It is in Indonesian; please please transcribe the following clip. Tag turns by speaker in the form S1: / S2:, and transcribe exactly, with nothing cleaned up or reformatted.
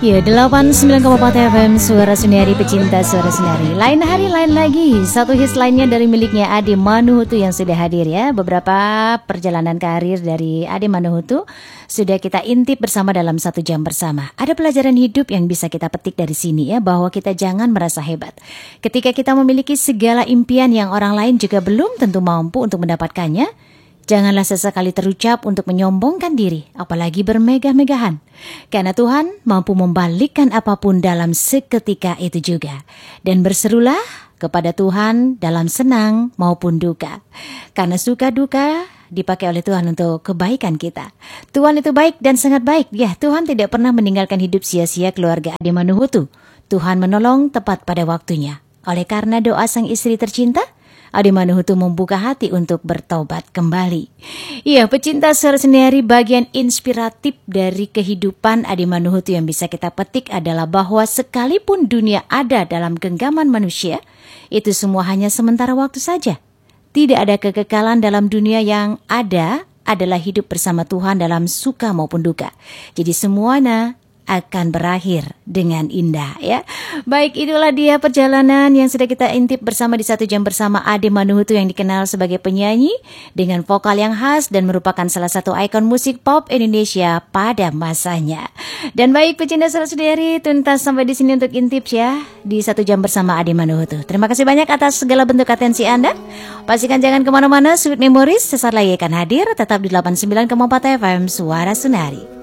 S1: Ya, delapan puluh sembilan koma empat F M Suara Sundari, pecinta Suara Sundari. Lain hari lain lagi, satu hits lainnya dari miliknya Ade Manuhutu yang sudah hadir ya. Beberapa perjalanan karir dari Ade Manuhutu sudah kita intip bersama dalam satu jam bersama. Ada pelajaran hidup yang bisa kita petik dari sini ya, bahwa kita jangan merasa hebat. Ketika kita memiliki segala impian yang orang lain juga belum tentu mampu untuk mendapatkannya, janganlah sesekali terucap untuk menyombongkan diri, apalagi bermegah-megahan. Karena Tuhan mampu membalikkan apapun dalam seketika itu juga. Dan berserulah kepada Tuhan dalam senang maupun duka. Karena suka duka dipakai oleh Tuhan untuk kebaikan kita. Tuhan itu baik dan sangat baik. Ya, Tuhan tidak pernah meninggalkan hidup sia-sia keluarga Ade Manuhutu. Tuhan menolong tepat pada waktunya. Oleh karena doa sang istri tercinta, Ade Manuhutu membuka hati untuk bertobat kembali. Iya, pecinta Suara Sundari, bagian inspiratif dari kehidupan Ade Manuhutu yang bisa kita petik adalah bahwa sekalipun dunia ada dalam genggaman manusia, itu semua hanya sementara waktu saja. Tidak ada kekekalan dalam dunia, yang ada adalah hidup bersama Tuhan dalam suka maupun duka. Jadi semuanya akan berakhir dengan indah ya. Baik, itulah dia perjalanan yang sudah kita intip bersama di satu jam bersama Ade Manuhutu yang dikenal sebagai penyanyi dengan vokal yang khas dan merupakan salah satu ikon musik pop Indonesia pada masanya. Dan baik, pecinta Suara Sundari, tuntas sampai di sini untuk intip ya di satu jam bersama Ade Manuhutu. Terima kasih banyak atas segala bentuk atensi Anda. Pastikan jangan kemana-mana, Sweet Memories sesaat lagi akan hadir tetap di delapan puluh sembilan koma empat F M Suara Sundari.